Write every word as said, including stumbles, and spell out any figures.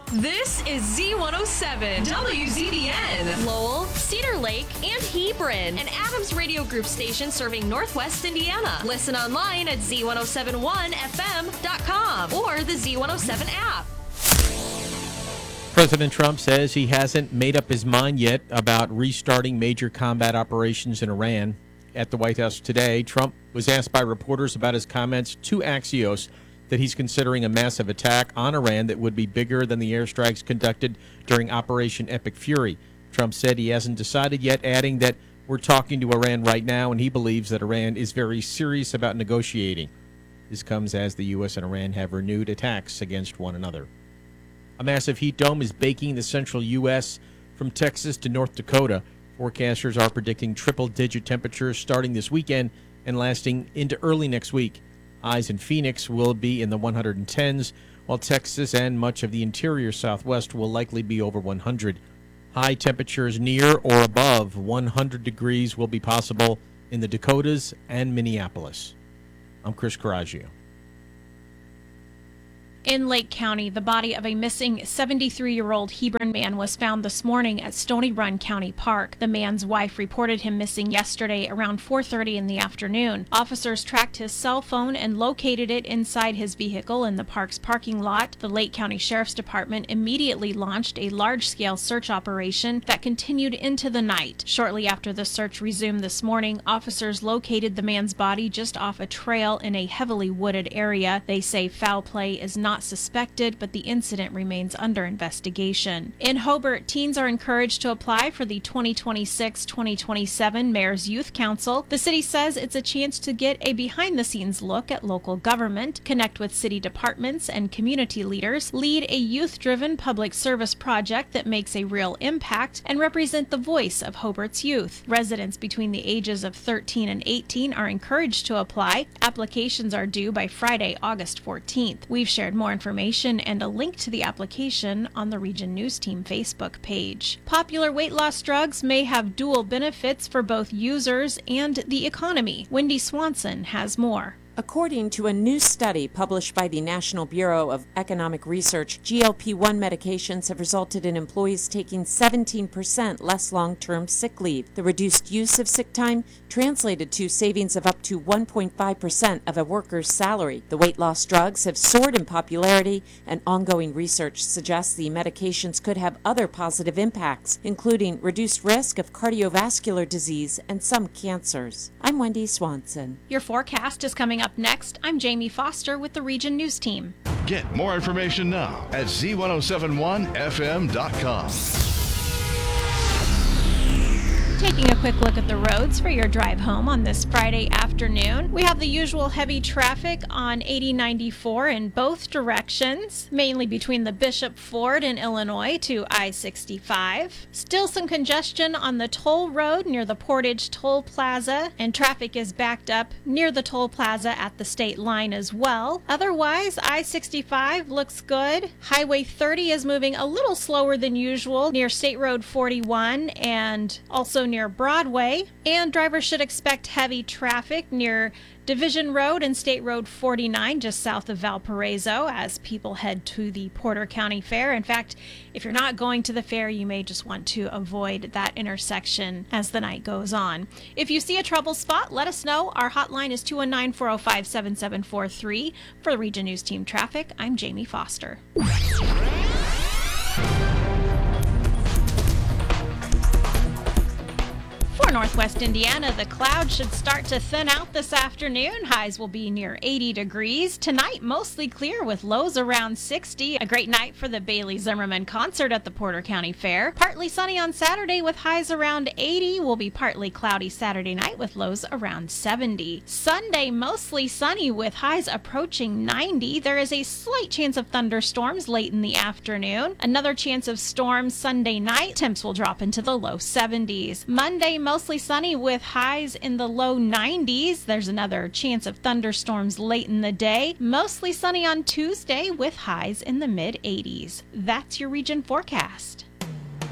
This is Z one oh seven, W Z B N. Lowell, Cedar Lake, and Hebron. An Adams Radio Group station serving Northwest Indiana. Listen online at Z one oh seven one F M dot com or the Z one oh seven app. President Trump says he hasn't made up his mind yet about restarting major combat operations in Iran. At the White House today, Trump was asked by reporters about his comments to Axios that he's considering a massive attack on Iran that would be bigger than the airstrikes conducted during Operation Epic Fury. Trump said he hasn't decided yet, adding that we're talking to Iran right now, and he believes that Iran is very serious about negotiating. This comes as the U S and Iran have renewed attacks against one another. A massive heat dome is baking the central U S from Texas to North Dakota. Forecasters are predicting triple-digit temperatures starting this weekend and lasting into early next week. Highs in Phoenix will be in the one hundred tens, while Texas and much of the interior Southwest will likely be over one hundred. High temperatures near or above one hundred degrees will be possible in the Dakotas and Minneapolis. I'm Chris Coraggio. In Lake County, the body of a missing seventy-three-year-old Hebron man was found this morning at Stony Run County Park. The man's wife reported him missing yesterday around four thirty in the afternoon. Officers tracked his cell phone and located it inside his vehicle in the park's parking lot. The Lake County Sheriff's Department immediately launched a large-scale search operation that continued into the night. Shortly after the search resumed this morning, officers located the man's body just off a trail in a heavily wooded area. They say foul play is not suspected, but the incident remains under investigation. In Hobart, teens are encouraged to apply for the twenty twenty-six twenty twenty-seven Mayor's Youth Council. The city says it's a chance to get a behind-the-scenes look at local government, connect with city departments and community leaders, lead a youth-driven public service project that makes a real impact, and represent the voice of Hobart's youth. Residents between the ages of thirteen and eighteen are encouraged to apply. Applications are due by Friday, August fourteenth. We've shared more information and a link to the application on the Region News Team Facebook page. Popular weight loss drugs may have dual benefits for both users and the economy. Wendy Swanson has more. According to a new study published by the National Bureau of Economic Research, G L P one medications have resulted in employees taking seventeen percent less long-term sick leave. The reduced use of sick time translated to savings of up to one point five percent of a worker's salary. The weight loss drugs have soared in popularity, and ongoing research suggests the medications could have other positive impacts, including reduced risk of cardiovascular disease and some cancers. I'm Wendy Swanson. Your forecast is coming up next. I'm Jamie Foster with the Region News Team. Get more information now at Z ten seventy-one F M dot com. Taking a quick look at the roads for your drive home on this Friday afternoon. We have the usual heavy traffic on eighty ninety-four in both directions, mainly between the Bishop Ford in Illinois to I sixty-five. Still some congestion on the toll road near the Portage Toll Plaza, and traffic is backed up near the toll plaza at the state line as well. Otherwise, I sixty-five looks good. Highway thirty is moving a little slower than usual near State Road forty-one and also near Broadway, and drivers should expect heavy traffic near Division Road and State Road forty-nine just south of Valparaiso as people head to the Porter County Fair. In fact, if you're not going to the fair, you may just want to avoid that intersection as the night goes on. If you see a trouble spot, let us know. Our hotline is two one nine, four oh five, seven seven four three. For the Region News Team Traffic, I'm Jamie Foster. For Northwest Indiana, the clouds should start to thin out this afternoon. Highs will be near eighty degrees. Tonight, mostly clear with lows around sixty. A great night for the Bailey Zimmerman concert at the Porter County Fair. Partly sunny on Saturday with highs around eighty. Will be partly cloudy Saturday night with lows around seventy. Sunday, mostly sunny with highs approaching ninety. There is a slight chance of thunderstorms late in the afternoon. Another chance of storms Sunday night. Temps will drop into the low seventies. Monday, mostly sunny with highs in the low nineties. There's another chance of thunderstorms late in the day. Mostly sunny on Tuesday with highs in the mid eighties. That's your region forecast.